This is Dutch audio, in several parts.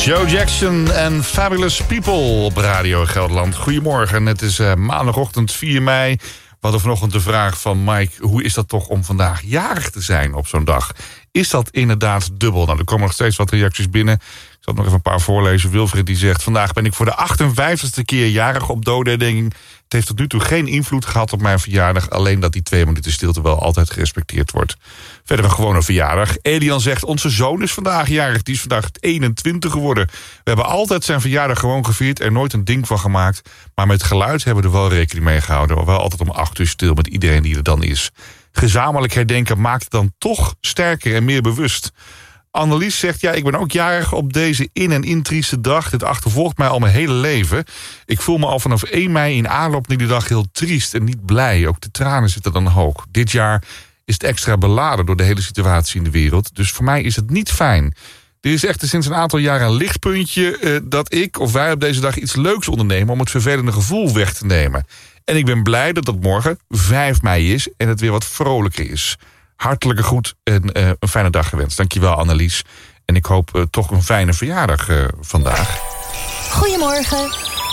Joe Jackson en Fabulous People op Radio Gelderland. Goedemorgen, het is maandagochtend 4 mei. We hadden vanochtend de vraag van Mike... hoe is dat toch om vandaag jarig te zijn op zo'n dag? Is dat inderdaad dubbel? Nou, er komen nog steeds wat reacties binnen. Ik zal nog even een paar voorlezen. Wilfried die zegt... vandaag ben ik voor de 58e keer jarig op dodenherdenking. Het heeft tot nu toe geen invloed gehad op mijn verjaardag. Alleen dat die 2 minuten stilte wel altijd gerespecteerd wordt. Verder een gewone verjaardag. Elian zegt, onze zoon is vandaag jarig. Die is vandaag 21 geworden. We hebben altijd zijn verjaardag gewoon gevierd. Er nooit een ding van gemaakt. Maar met geluid hebben we er wel rekening mee gehouden. Wel altijd om 8 uur stil met iedereen die er dan is. Gezamenlijk herdenken maakt het dan toch sterker en meer bewust. Annelies zegt, ja, ik ben ook jarig op deze in- trieste dag. Dit achtervolgt mij al mijn hele leven. Ik voel me al vanaf 1 mei in aanloop naar die dag heel triest en niet blij. Ook de tranen zitten dan hoog. Dit jaar is het extra beladen door de hele situatie in de wereld. Dus voor mij is het niet fijn. Er is echter sinds een aantal jaren een lichtpuntje dat ik of wij op deze dag iets leuks ondernemen om het vervelende gevoel weg te nemen. En ik ben blij dat het morgen 5 mei is en het weer wat vrolijker is. Hartelijke groet en een fijne dag gewenst. Dankjewel Annelies. En ik hoop toch een fijne verjaardag vandaag. Goedemorgen.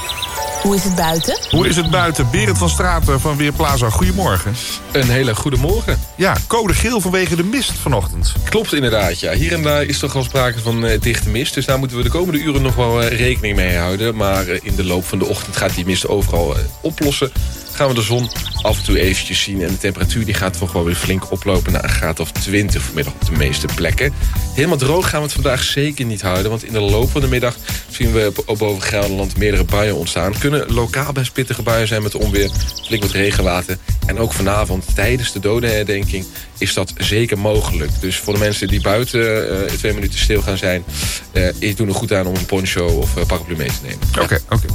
Hoe is het buiten? Hoe is het buiten? Berend van Straten van Weerplaza. Goedemorgen. Een hele goede morgen. Ja, code geel vanwege de mist vanochtend. Klopt inderdaad, ja. Hier en daar is toch wel sprake van dichte mist. Dus daar moeten we de komende uren nog wel rekening mee houden. Maar in de loop van de ochtend gaat die mist overal oplossen. Gaan we de zon af en toe eventjes zien. En de temperatuur die gaat toch wel weer flink oplopen naar een graad of 20 vanmiddag op de meeste plekken. Helemaal droog gaan we het vandaag zeker niet houden. Want in de loop van de middag zien we boven Gelderland meerdere buien ontstaan. Kunnen lokaal best pittige buien zijn met onweer, flink wat regenwater. En ook vanavond tijdens de dodenherdenking is dat zeker mogelijk. Dus voor de mensen die buiten 2 minuten stil gaan zijn, ik doe er goed aan om een poncho of paraplu mee te nemen. Oké.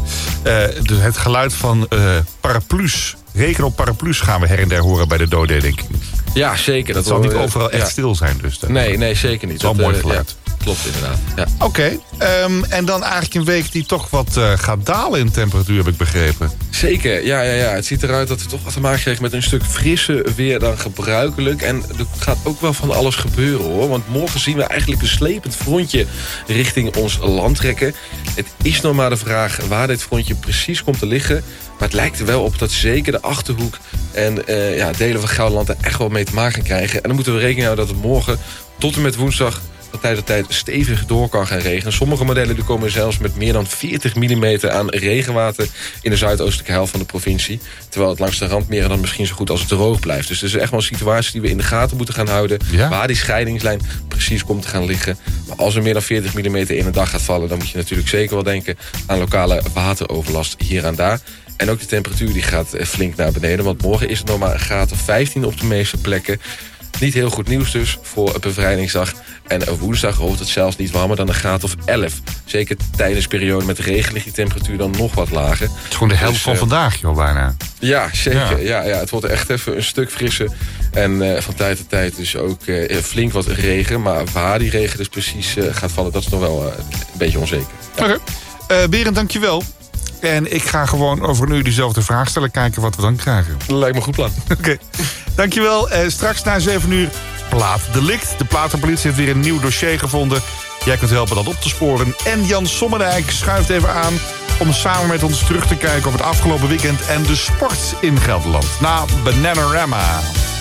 Dus het geluid van paraplu's, regen op paraplu's gaan we her en der horen bij de dodenherdenking. Ja, zeker. Dat zal niet overal echt stil zijn dus. Nee, zeker niet. Dat is wel mooi geluid. Ja, klopt inderdaad. Ja. Oké. En dan eigenlijk een week die toch wat gaat dalen in temperatuur, heb ik begrepen. Zeker, ja. Het ziet eruit dat we toch wat te maken krijgen met een stuk frisser weer dan gebruikelijk. En er gaat ook wel van alles gebeuren, hoor. Want morgen zien we eigenlijk een slepend frontje richting ons land trekken. Het is nog maar de vraag waar dit frontje precies komt te liggen. Maar het lijkt er wel op dat zeker de Achterhoek en delen van Gelderland er echt wel mee te maken krijgen. En dan moeten we rekening houden dat het morgen tot en met woensdag van tijd tot tijd stevig door kan gaan regenen. Sommige modellen die komen zelfs met meer dan 40 mm aan regenwater in de zuidoostelijke helft van de provincie. Terwijl het langs de randmeren dan misschien zo goed als het droog blijft. Dus het is echt wel een situatie die we in de gaten moeten gaan houden. Ja. Waar die scheidingslijn precies komt te gaan liggen. Maar als er meer dan 40 mm in een dag gaat vallen, dan moet je natuurlijk zeker wel denken aan lokale wateroverlast hier en daar. En ook de temperatuur die gaat flink naar beneden. Want morgen is het nog maar een graad of 15 op de meeste plekken. Niet heel goed nieuws dus voor bevrijdingsdag. En woensdag wordt het zelfs niet warmer dan een graad of 11. Zeker tijdens de periode met regen ligt die temperatuur dan nog wat lager. Het is gewoon de helft van vandaag, joh, bijna. Ja, zeker. Ja, het wordt echt even een stuk frisser. En van tijd tot tijd dus ook flink wat regen. Maar waar die regen dus precies gaat vallen, dat is nog wel een beetje onzeker. Ja. Oké. Berend, dankjewel. En ik ga gewoon over een uur diezelfde vraag stellen. Kijken wat we dan krijgen. Dat lijkt me een goed plan. Oké. Dankjewel. Straks na 7 uur plaatdelict. De platenpolitie heeft weer een nieuw dossier gevonden. Jij kunt helpen dat op te sporen. En Jan Sommerdijk schuift even aan om samen met ons terug te kijken op het afgelopen weekend en de sport in Gelderland. Na Bananarama.